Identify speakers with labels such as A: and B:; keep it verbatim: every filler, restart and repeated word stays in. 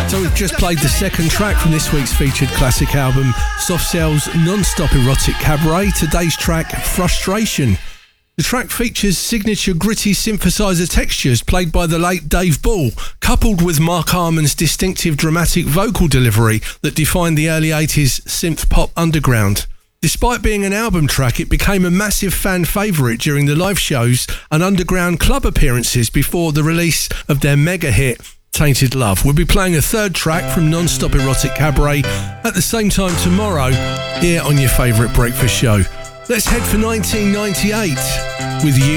A: So we've just played the second track from this week's featured classic album, Soft Cell's Non-Stop Erotic Cabaret. Today's track, Frustration. The track features signature gritty synthesizer textures played by the late Dave Ball, coupled with Mark Harmon's distinctive dramatic vocal delivery that defined the early eighties synth pop underground. Despite being an album track, it became a massive fan favourite during the live shows and underground club appearances before the release of their mega hit, Tainted Love. We'll be playing a third track from Non-Stop Erotic Cabaret at the same time tomorrow here on your favourite breakfast show. Let's head for nineteen ninety-eight with you.